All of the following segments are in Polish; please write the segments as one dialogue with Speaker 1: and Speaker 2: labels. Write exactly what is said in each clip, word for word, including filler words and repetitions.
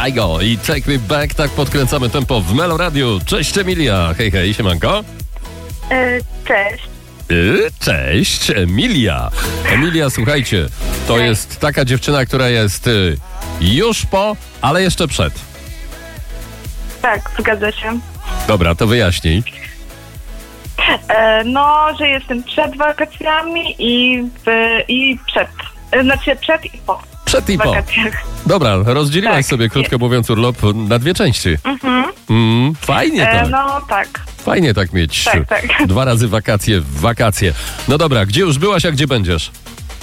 Speaker 1: Kaigo i Take Me Back. Tak podkręcamy tempo w Melo Radio. Cześć Emilia. Hej, hej, siemanko.
Speaker 2: E, cześć.
Speaker 1: Y, Cześć, Emilia. Emilia, słuchajcie, to
Speaker 2: Cześć.
Speaker 1: jest taka dziewczyna, która jest y, już po, ale jeszcze przed.
Speaker 2: Tak, zgadza się.
Speaker 1: Dobra, to wyjaśnij.
Speaker 2: E, no, że jestem przed wakacjami i, w, i przed. E, znaczy przed i po
Speaker 1: Przed i po.
Speaker 2: wakacjach.
Speaker 1: Dobra, rozdzieliłaś
Speaker 2: Tak,
Speaker 1: sobie, krótko
Speaker 2: jest.
Speaker 1: mówiąc, urlop na dwie części.
Speaker 2: Mhm.
Speaker 1: Mm, fajnie
Speaker 2: E,
Speaker 1: tak.
Speaker 2: no tak.
Speaker 1: Fajnie tak mieć.
Speaker 2: Tak, tak.
Speaker 1: Dwa razy wakacje w wakacje. No dobra, gdzie już byłaś, a gdzie będziesz?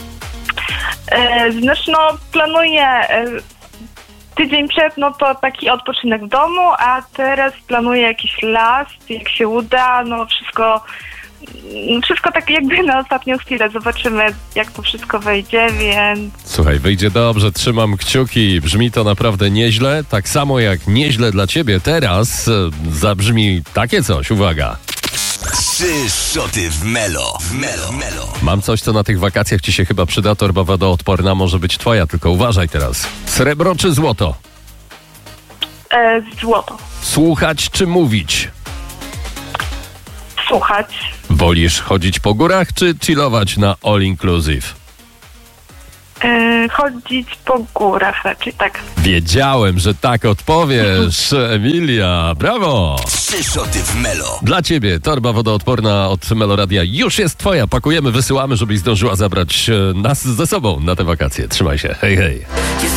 Speaker 2: E, znaczy, no, planuję e, tydzień przed, no to taki odpoczynek w domu, a teraz planuję jakiś las, jak się uda, no wszystko, mm, wszystko tak jakby na ostatnią chwilę. Zobaczymy, jak to wszystko wejdzie, więc...
Speaker 1: Słuchaj, wyjdzie dobrze, trzymam kciuki. Brzmi to naprawdę nieźle. Tak samo jak nieźle dla ciebie teraz e, zabrzmi takie coś. Uwaga.
Speaker 3: Trzy szoty w Melo. W Melo. Melo.
Speaker 1: Mam coś, co na tych wakacjach ci się chyba przyda. Torba wodoodporna może być twoja, tylko uważaj teraz. Srebro czy złoto?
Speaker 2: E, złoto.
Speaker 1: Słuchać czy mówić?
Speaker 2: Słuchać.
Speaker 1: Wolisz chodzić po górach czy chillować na all inclusive?
Speaker 2: E, chodzić po górach raczej, tak.
Speaker 1: Wiedziałem, że tak odpowiesz, Emilia. Brawo!
Speaker 3: Trzy szoty w Melo.
Speaker 1: Dla ciebie torba wodoodporna od Meloradia już jest twoja. Pakujemy, wysyłamy, żebyś zdążyła zabrać e, nas ze sobą na te wakacje. Trzymaj się. Hej, hej.